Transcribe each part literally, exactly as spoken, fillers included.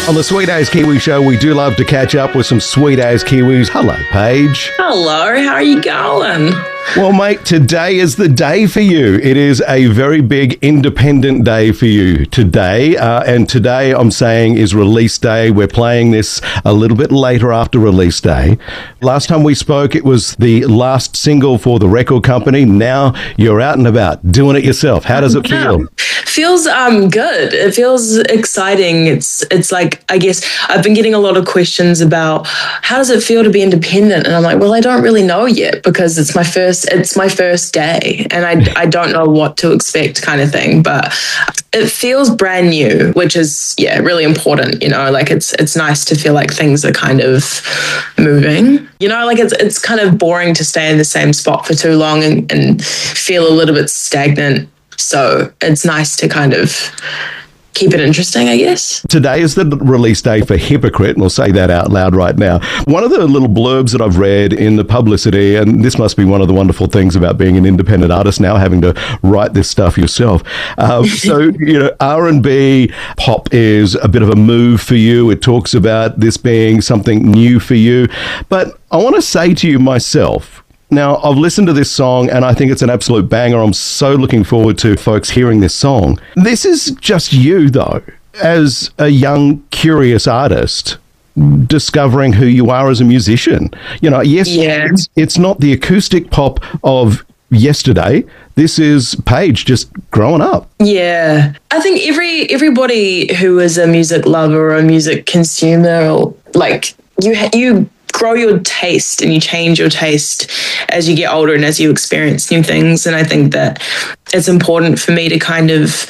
On the Sweet As Kiwi Show, we do love to catch up with some Sweet As Kiwis. Hello, Paige. Hello, how are you going? Well, mate, today is the day for you. It is a very big independent day for you today. Uh, and today, I'm saying, is release day. We're playing this a little bit later after release day. Last time we spoke, it was the last single for the record company. Now you're out and about doing it yourself. How does it feel? Feels um good. It feels exciting. It's it's like, I guess I've been getting a lot of questions about how does it feel to be independent? And I'm like, well, I don't really know yet because it's my first it's my first day and I I don't know what to expect kind of thing. But it feels brand new, which is yeah, really important, you know, like it's it's nice to feel like things are kind of moving. You know, like it's it's kind of boring to stay in the same spot for too long and, and feel a little bit stagnant. So it's nice to kind of keep it interesting, I guess. Today is the release day for Hypocrite, and we'll say that out loud right now. One of the little blurbs that I've read in the publicity, and this must be one of the wonderful things about being an independent artist now, having to write this stuff yourself. Um, so, you know, R and B pop is a bit of a move for you. It talks about this being something new for you. But I want to say to you myself, now, I've listened to this song and I think it's an absolute banger. I'm so looking forward to folks hearing this song. This is just you, though, as a young, curious artist, discovering who you are as a musician. You know, yes, yeah. it's, it's not the acoustic pop of yesterday. This is Paige just growing up. Yeah. I think every everybody who is a music lover or a music consumer, or like you ha- you grow your taste and you change your taste as you get older and as you experience new things. And I think that it's important for me to kind of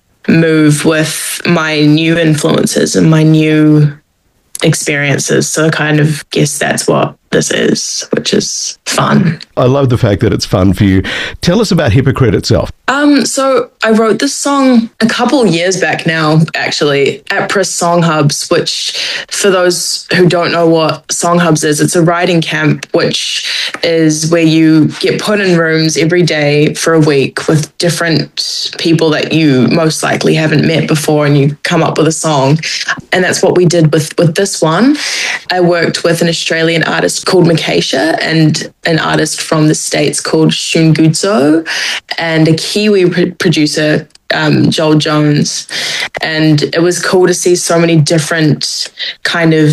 move with my new influences and my new experiences. So I kind of guess that's what this is, which is fun. I love the fact that it's fun for you. Tell us about Hypocrite itself. Um, so I wrote this song a couple years back now, actually, at Press Song Hubs, which for those who don't know what Song Hubs is, it's a writing camp, which is where you get put in rooms every day for a week with different people that you most likely haven't met before, and you come up with a song. And that's what we did with, with this one. I worked with an Australian artist called Makesha and an artist from the States called Shungutso and a Kiwi pr- producer, um, Joel Jones. And it was cool to see so many different kind of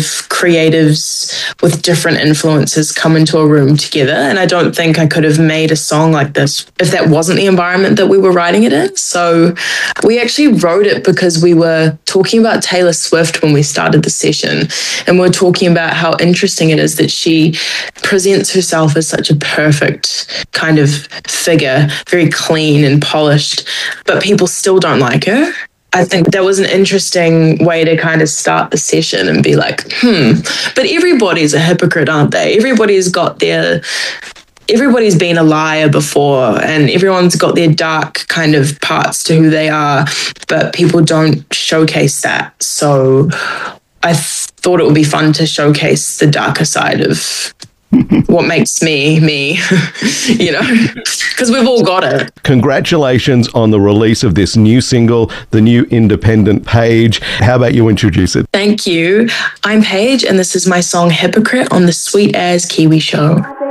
creatives with different influences come into a room together. And I don't think I could have made a song like this if that wasn't the environment that we were writing it in. So we actually wrote it because we were talking about Taylor Swift when we started the session. And we we're talking about how interesting it is that she presents herself as such a perfect kind of figure, very clean and polished, but people still don't like her. I think that was an interesting way to kind of start the session and be like, hmm, but everybody's a hypocrite, aren't they? Everybody's got their, everybody's been a liar before and everyone's got their dark kind of parts to who they are, but people don't showcase that. So I th- thought it would be fun to showcase the darker side of what makes me, me, you know, because we've all got it. Congratulations on the release of this new single, the new independent Paige. How about you introduce it? Thank you. I'm Paige, and this is my song Hypocrite on the Sweet As Kiwi Show.